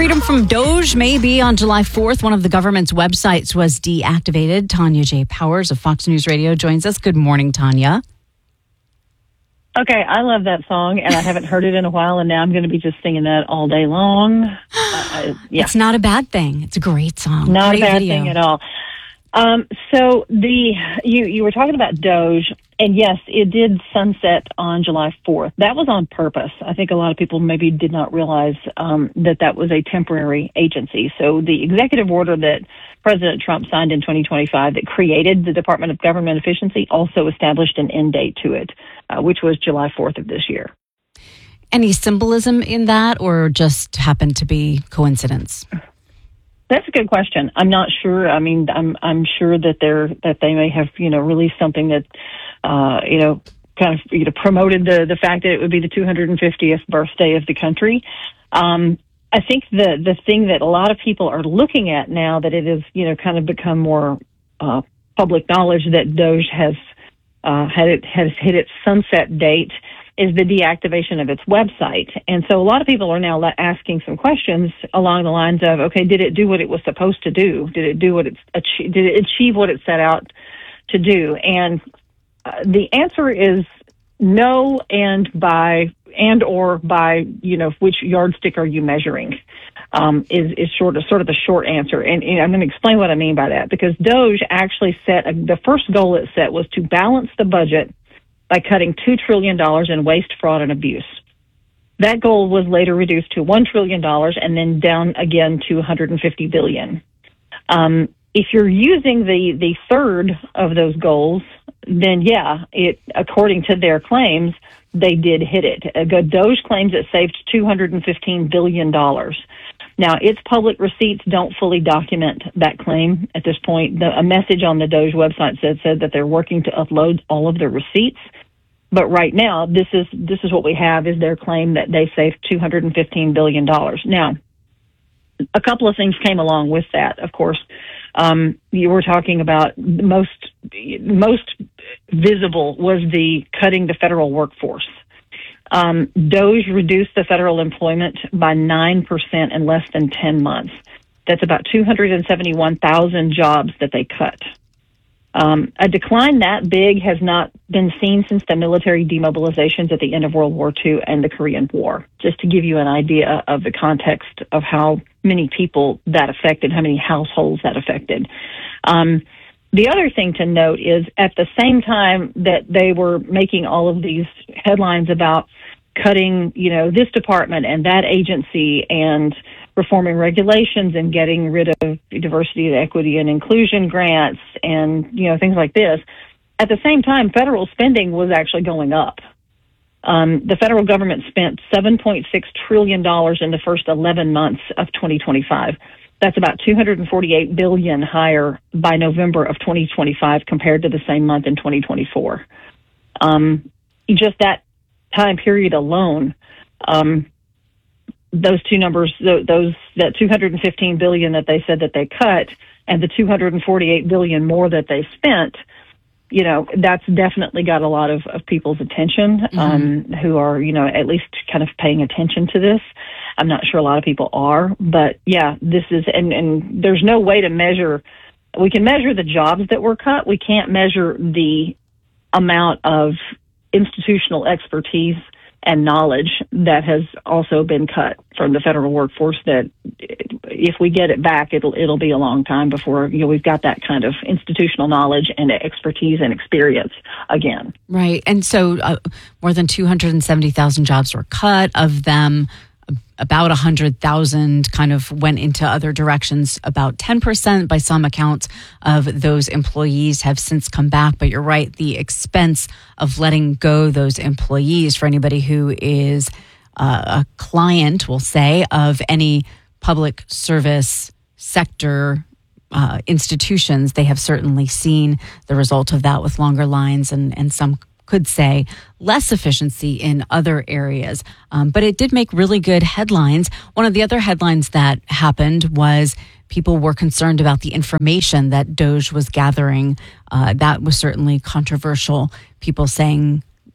freedom from Doge maybe on July 4th. One of the government's websites was deactivated. Tanya J. Powers of Fox News Radio joins us. Good morning, Tanya. Okay, I love that song, and I haven't heard it in a while, and now I'm going to be just singing that all day long. Yeah. It's not a bad thing. It's a great song. Not great a bad video. thing at all. So you were talking about Doge, and yes, it did sunset on July 4th. That was on purpose. I think a lot of people maybe did not realize that was a temporary agency. So the executive order that President Trump signed in 2025 that created the Department of Government Efficiency also established an end date to it, which was July 4th of this year. Any symbolism in that, or just happened to be coincidence? That's a good question. I'm not sure. I mean, I'm sure that they may have released something that kind of promoted the fact that it would be the 250th birthday of the country. I think the thing that a lot of people are looking at now that it is kind of become more public knowledge that Doge has hit its sunset date is the deactivation of its website. And so a lot of people are now asking some questions along the lines of, okay, did it do what it was supposed to do? Did it do did it achieve what it set out to do? And the answer is no, or by which yardstick are you measuring? Is sort of the short answer. And I'm going to explain what I mean by that, because Doge actually set the first goal it set was to balance the budget by cutting $2 trillion in waste, fraud, and abuse. That goal was later reduced to $1 trillion and then down again to $150 billion. If you're using the third of those goals, then yeah, according to their claims, they did hit it. Doge claims it saved $215 billion. Now, its public receipts don't fully document that claim at this point. A message on the Doge website said that they're working to upload all of the receipts. But right now, this is what we have is their claim that they saved $215 billion. Now, a couple of things came along with that, of course. You were talking about most visible was the cutting the federal workforce. Doge reduced the federal employment by 9% in less than 10 months. That's about 271,000 jobs that they cut. A decline that big has not been seen since the military demobilizations at the end of World War II and the Korean War, just to give you an idea of the context of how many people that affected, how many households that affected. The other thing to note is at the same time that they were making all of these headlines about cutting, this department and that agency and reforming regulations and getting rid of diversity and equity and inclusion grants and, things like this, at the same time, federal spending was actually going up. The federal government spent $7.6 trillion in the first 11 months of 2025. That's about $248 billion higher by November of 2025 compared to the same month in 2024. Just that time period alone, those two numbers, that $215 billion that they said that they cut and the $248 billion more that they spent, that's definitely got a lot of people's attention, who are, at least kind of paying attention to this. I'm not sure a lot of people are, but yeah, this is, and there's no way to measure. We can measure the jobs that were cut. We can't measure the amount of institutional expertise and knowledge that has also been cut from the federal workforce, that if we get it back, it'll be a long time before we've got that kind of institutional knowledge and expertise and experience again. Right. And so more than 270,000 jobs were cut. Of them, about 100,000 kind of went into other directions. About 10% by some accounts of those employees have since come back. But you're right, the expense of letting go those employees for anybody who is a client, we'll say, of any public service sector institutions, they have certainly seen the result of that with longer lines and some could say less efficiency in other areas. But it did make really good headlines. One of the other headlines that happened was people were concerned about the information that Doge was gathering. That was certainly controversial. People saying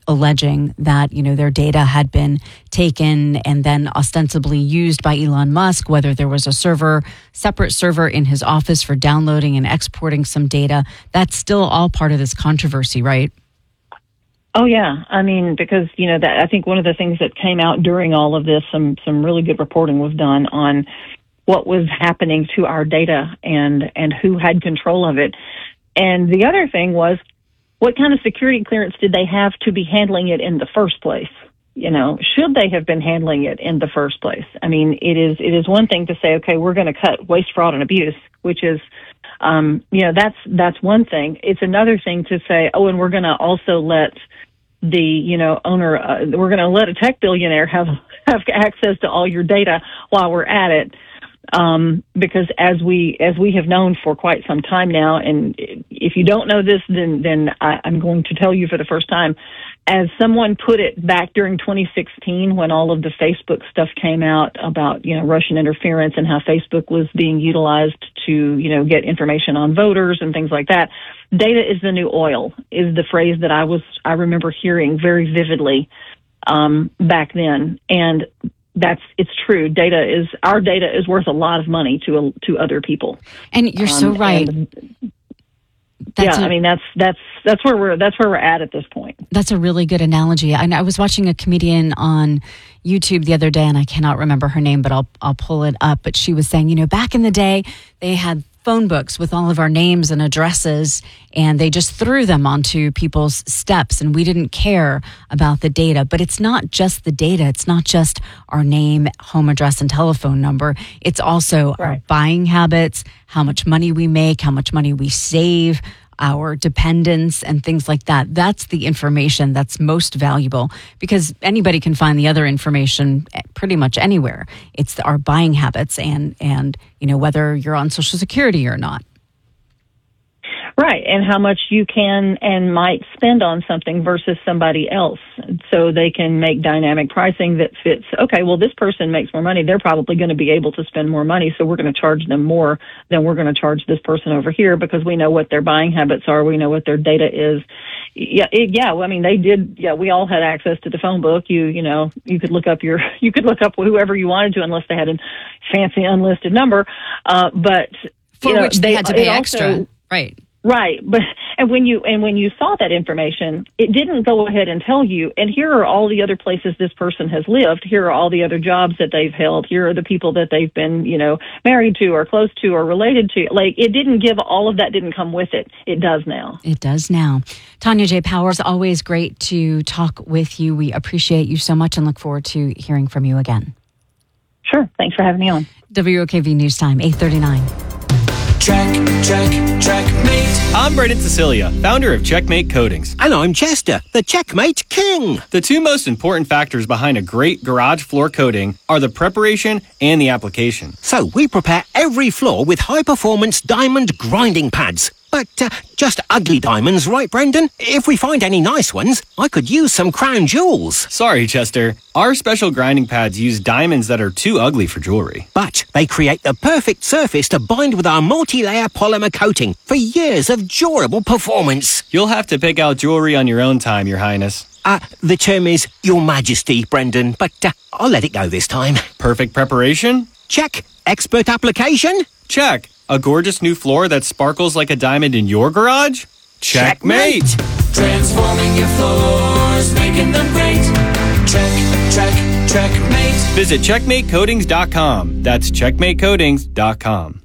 alleging that, their data had been taken and then ostensibly used by Elon Musk, whether there was a separate server in his office for downloading and exporting some data. That's still all part of this controversy, right? Oh, yeah. I mean, because, that I think one of the things that came out during all of this, some really good reporting was done on what was happening to our data and who had control of it. And the other thing was, what kind of security clearance did they have to be handling it in the first place? Should they have been handling it in the first place? I mean, it is one thing to say, okay, we're going to cut waste, fraud, and abuse, which is, that's one thing. It's another thing to say, oh, and we're going to also let the owner, we're going to let a tech billionaire have access to all your data while we're at it, because as we have known for quite some time now, and if you don't know this, then I'm going to tell you for the first time. As someone put it back during 2016, when all of the Facebook stuff came out about Russian interference and how Facebook was being utilized to get information on voters and things like that. Data is the new oil is the phrase that I remember hearing very vividly back then, and it's true. Our data is worth a lot of money to other people. And you're so right. That's where we're at this point. That's a really good analogy. I was watching a comedian on YouTube the other day, and I cannot remember her name, but I'll pull it up. But she was saying, back in the day, they had phone books with all of our names and addresses, and they just threw them onto people's steps, and we didn't care about the data. But it's not just the data. It's not just our name, home address, and telephone number. It's also our buying habits, how much money we make, how much money we save, our dependents, and things like that. That's the information that's most valuable, because anybody can find the other information pretty much anywhere. It's our buying habits and whether you're on Social Security or not. Right, and how much you can and might spend on something versus somebody else. So they can make dynamic pricing that fits, okay, well, this person makes more money. They're probably going to be able to spend more money, so we're going to charge them more than we're going to charge this person over here, because we know what their buying habits are. We know what their data is. They did. Yeah, we all had access to the phone book. You could look up whoever you wanted to, unless they had a fancy unlisted number. But for which they had to pay extra, right? Right, but when you saw that information, it didn't go ahead and tell you, and here are all the other places this person has lived. Here are all the other jobs that they've held. Here are the people that they've been, married to or close to or related to. Like, it didn't give all of that. Didn't come with it. It does now. It does now. Tanya J. Powers, always great to talk with you. We appreciate you so much and look forward to hearing from you again. Sure. Thanks for having me on. WOKV News Time, 8:39. Checkmate. I'm Brendan Cecilia, founder of Checkmate Coatings. And I'm Chester, the Checkmate King. The two most important factors behind a great garage floor coating are the preparation and the application. So we prepare every floor with high-performance diamond grinding pads. But just ugly diamonds, right, Brendan? If we find any nice ones, I could use some crown jewels. Sorry, Chester. Our special grinding pads use diamonds that are too ugly for jewelry. But they create the perfect surface to bind with our multi-layer polymer coating for years of durable performance. You'll have to pick out jewelry on your own time, Your Highness. The term is Your Majesty, Brendan, but I'll let it go this time. Perfect preparation? Check. Expert application? Check. A gorgeous new floor that sparkles like a diamond in your garage? Checkmate! Transforming your floors, making them great. Checkmate. Visit checkmatecoatings.com. That's checkmatecoatings.com.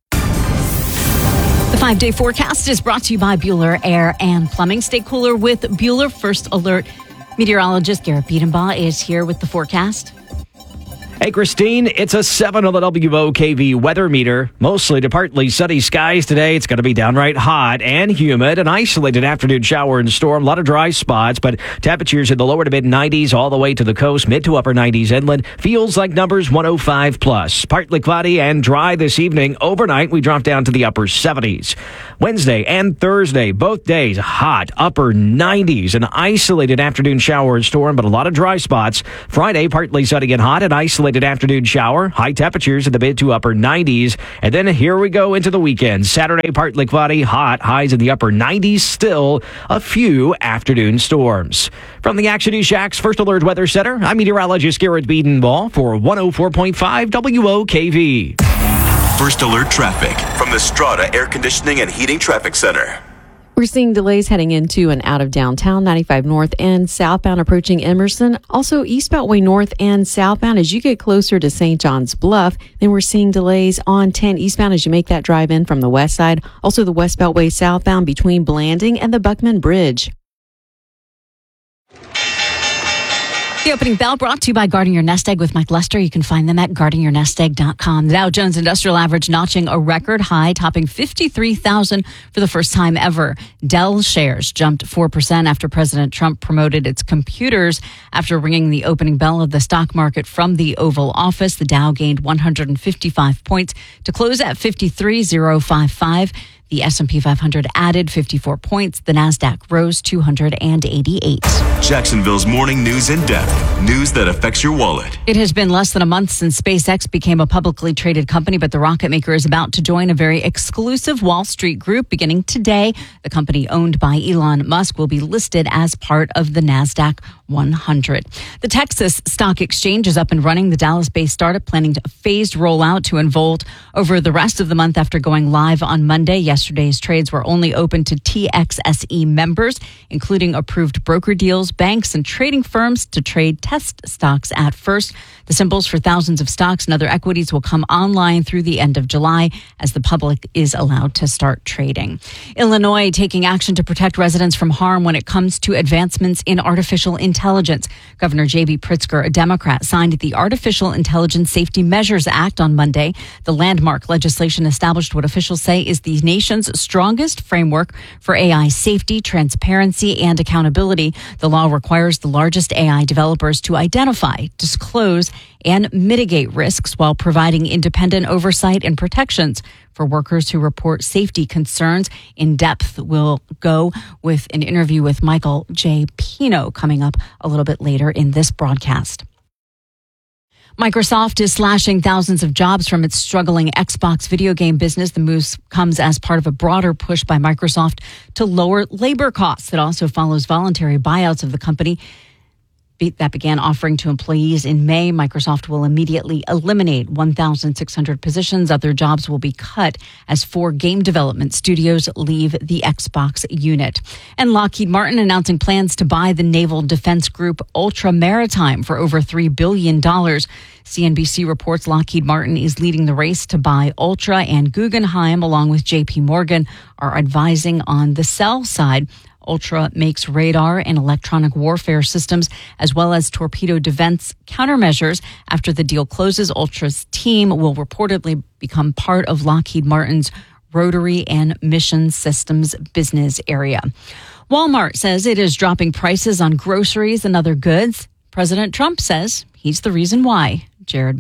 The 5-day forecast is brought to you by Bueller Air and Plumbing. Stay cooler with Bueller First Alert. Meteorologist Garrett Biedenbaugh is here with the forecast. Hey, Christine, it's a 7 on the WOKV weather meter. Mostly to partly sunny skies today. It's going to be downright hot and humid. An isolated afternoon shower and storm. A lot of dry spots, but temperatures in the lower to mid 90s all the way to the coast. Mid to upper 90s inland. Feels like numbers 105 plus. Partly cloudy and dry this evening. Overnight, we drop down to the upper 70s. Wednesday and Thursday, both days hot. Upper 90s. An isolated afternoon shower and storm, but a lot of dry spots. Friday, partly sunny and hot. An isolated isolated afternoon shower. High temperatures in the mid to upper 90s. And then here we go into the weekend. Saturday, partly cloudy, hot. Highs in the upper 90s. Still a few afternoon storms. From the Action News Shack's First Alert Weather Center, I'm meteorologist Garrett Beadenball for 104.5 WOKV. First Alert Traffic from the Strata Air Conditioning and Heating Traffic Center. We're seeing delays heading into and out of downtown, 95 north and southbound approaching Emerson. Also east Beltway north and southbound as you get closer to St. John's Bluff. Then we're seeing delays on 10 eastbound as you make that drive in from the west side. Also the West Beltway southbound between Blanding and the Buckman Bridge. The opening bell brought to you by Guarding Your Nest Egg with Mike Lester. You can find them at guardingyournestegg.com. The Dow Jones Industrial Average notching a record high, topping 53,000 for the first time ever. Dell shares jumped 4% after President Trump promoted its computers. After ringing the opening bell of the stock market from the Oval Office, the Dow gained 155 points to close at 53,055. The S&P 500 added 54 points. The NASDAQ rose 288. Jacksonville's morning news in depth. News that affects your wallet. It has been less than a month since SpaceX became a publicly traded company, but the rocket maker is about to join a very exclusive Wall Street group beginning today. The company owned by Elon Musk will be listed as part of the NASDAQ 100. The Texas Stock Exchange is up and running. The Dallas-based startup planning a phased rollout to unfold over the rest of the month after going live on Monday. Yesterday's trades were only open to TXSE members, including approved broker deals, banks, and trading firms to trade test stocks at first. The symbols for thousands of stocks and other equities will come online through the end of July as the public is allowed to start trading. Illinois taking action to protect residents from harm when it comes to advancements in artificial intelligence. Governor J.B. Pritzker, a Democrat, signed the Artificial Intelligence Safety Measures Act on Monday. The landmark legislation established what officials say is the nation's strongest framework for AI safety, transparency, and accountability. The law requires the largest AI developers to identify, disclose, and mitigate risks while providing independent oversight and protections for workers who report safety concerns. In depth, we'll go with an interview with Michael J. Pino coming up a little bit later in this broadcast. Microsoft is slashing thousands of jobs from its struggling Xbox video game business. The move comes as part of a broader push by Microsoft to lower labor costs. It also follows voluntary buyouts of the company that began offering to employees in May. Microsoft will immediately eliminate 1,600 positions. Other jobs will be cut as 4 game development studios leave the Xbox unit. And Lockheed Martin announcing plans to buy the naval defense group Ultra Maritime for over $3 billion. CNBC reports Lockheed Martin is leading the race to buy Ultra, and Guggenheim, along with JP Morgan, are advising on the sell side. Ultra makes radar and electronic warfare systems as well as torpedo defense countermeasures. After the deal closes, Ultra's team will reportedly become part of Lockheed Martin's Rotary and Mission Systems business area. Walmart says it is dropping prices on groceries and other goods. President Trump says he's the reason why. Jared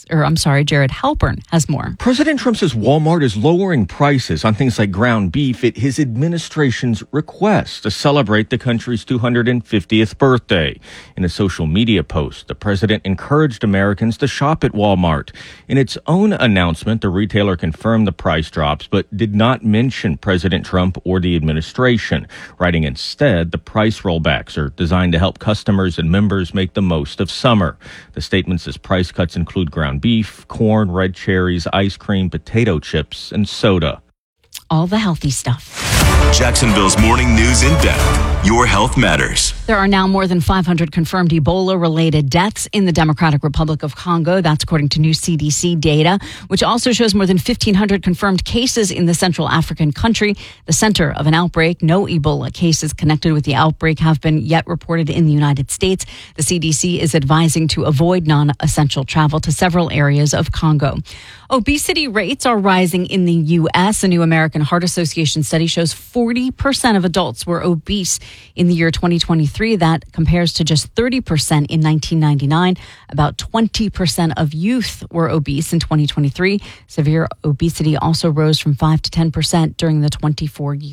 Halpern has more. President Trump says Walmart is lowering prices on things like ground beef at his administration's request to celebrate the country's 250th birthday. In a social media post, the president encouraged Americans to shop at Walmart. In its own announcement, the retailer confirmed the price drops, but did not mention President Trump or the administration, writing instead the price rollbacks are designed to help customers and members make the most of summer. The statement says price cuts include ground beef, corn, red cherries, ice cream, potato chips, and soda. All the healthy stuff. Jacksonville's morning news in depth. Your health matters. There are now more than 500 confirmed Ebola-related deaths in the Democratic Republic of Congo. That's according to new CDC data, which also shows more than 1,500 confirmed cases in the Central African country, the center of an outbreak. No Ebola cases connected with the outbreak have been yet reported in the United States. The CDC is advising to avoid non-essential travel to several areas of Congo. Obesity rates are rising in the U.S. A new American Heart Association study shows 40% of adults were obese in the year 2023. That compares to just 30% in 1999. About 20% of youth were obese in 2023. Severe obesity also rose from 5 to 10% during the 24-year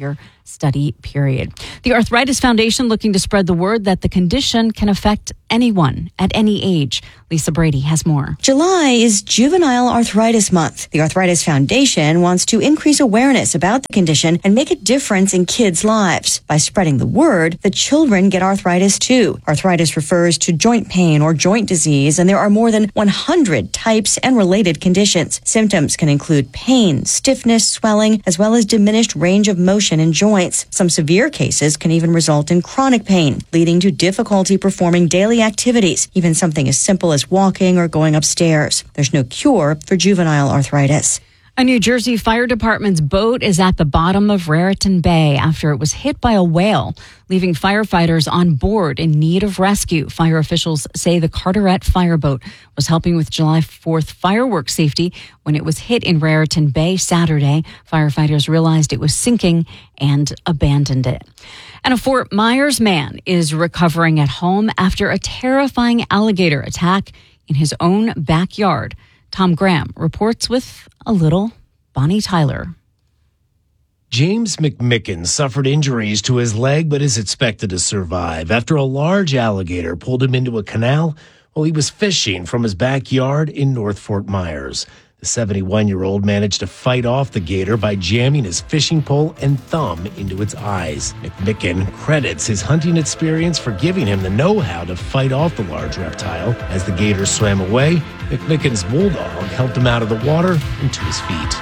study period. The Arthritis Foundation looking to spread the word that the condition can affect anyone at any age. Lisa Brady has more. July is Juvenile Arthritis Month. The Arthritis Foundation wants to increase awareness about the condition and make a difference in kids' lives. By spreading the word that children get arthritis too. Arthritis refers to joint pain or joint disease, and there are more than 100 types and related conditions. Symptoms can include pain, stiffness, swelling, as well as diminished range of motion in joints. Some severe cases can even result in chronic pain, leading to difficulty performing daily activities, even something as simple as walking or going upstairs. There's no cure for juvenile arthritis. A New Jersey fire department's boat is at the bottom of Raritan Bay after it was hit by a whale, leaving firefighters on board in need of rescue. Fire officials say the Carteret fireboat was helping with July 4th fireworks safety when it was hit in Raritan Bay Saturday. Firefighters realized it was sinking and abandoned it. And a Fort Myers man is recovering at home after a terrifying alligator attack in his own backyard. Tom Graham reports with a little Bonnie Tyler. James McMicken suffered injuries to his leg but is expected to survive after a large alligator pulled him into a canal while he was fishing from his backyard in North Fort Myers. The 71-year-old managed to fight off the gator by jamming his fishing pole and thumb into its eyes. McMicken credits his hunting experience for giving him the know-how to fight off the large reptile. As the gator swam away, McMicken's bulldog helped him out of the water and to his feet.